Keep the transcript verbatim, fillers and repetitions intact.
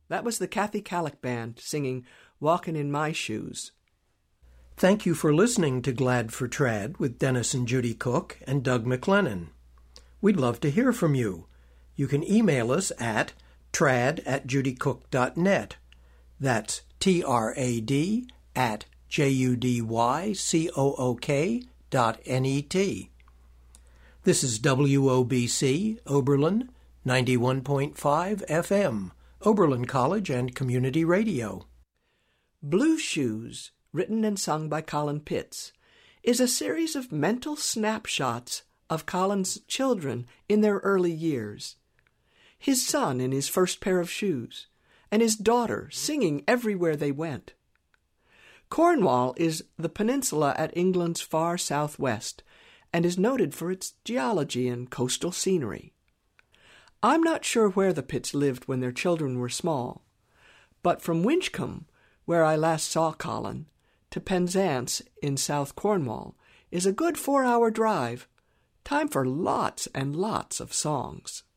That was the Kathy Kallick Band singing Walkin' in My Shoes. Thank you for listening to Glad for Trad with Dennis and Judy Cook and Doug McLennan. We'd love to hear from you. You can email us at trad at judycook dot net. That's T R A D at J U D Y C O O K dot N E T. This is W O B C, Oberlin, ninety-one point five F M, Oberlin College and Community Radio. Blue Shoes, written and sung by Colin Pitts, is a series of mental snapshots of Colin's children in their early years. His son in his first pair of shoes, and his daughter singing everywhere they went. Cornwall is the peninsula at England's far southwest, and is noted for its geology and coastal scenery. I'm not sure where the Pitts lived when their children were small, but from Winchcombe, where I last saw Colin, to Penzance in South Cornwall is a good four-hour drive. Time for lots and lots of songs.